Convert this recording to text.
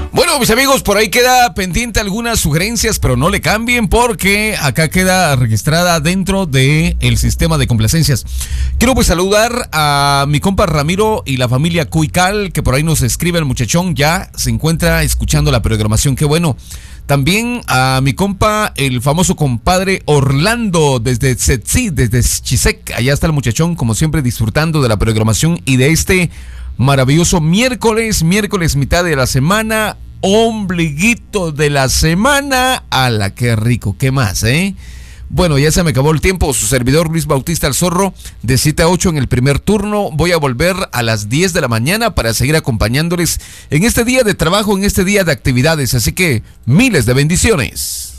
Bueno, mis amigos, por ahí queda pendiente algunas sugerencias, pero no le cambien porque acá queda registrada dentro del sistema de complacencias. Quiero pues saludar a mi compa Ramiro y la familia Cuical, que por ahí nos escribe el muchachón, ya se encuentra escuchando la programación, qué bueno. También a mi compa, el famoso compadre Orlando, desde Tzetzi, desde Chisec, allá está el muchachón, como siempre disfrutando de la programación y de este maravilloso miércoles mitad de la semana, ombliguito de la semana. A la que rico, ¿qué más, Bueno, ya se me acabó el tiempo. Su servidor Luis Bautista El Zorro, de 7 a 8 en el primer turno. Voy a volver a las 10 de la mañana para seguir acompañándoles en este día de trabajo, en este día de actividades. Así que miles de bendiciones.